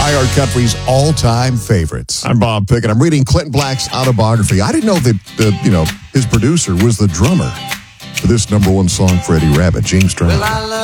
iHeart Country's all-time favorites. I'm Bob Pickett. I'm reading Clinton Black's autobiography. I didn't know that his producer was the drummer for this number one song for Eddie Rabbitt, James Brown.